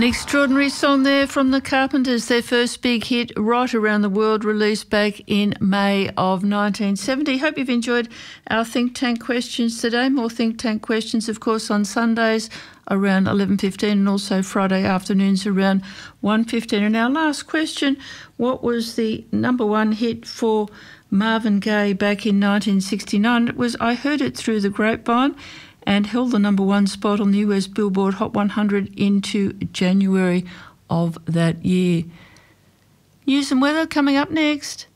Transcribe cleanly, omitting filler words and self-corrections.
An extraordinary song there from the Carpenters, their first big hit right around the world, released back in May of 1970. Hope you've enjoyed our Think Tank questions today. More Think Tank questions, of course, on Sundays around 11:15 and also Friday afternoons around 1:15. And our last question, what was the number one hit for Marvin Gaye back in 1969? It was I Heard It Through the Grapevine, and held the number one spot on the US Billboard Hot 100 into January of that year. News and weather coming up next.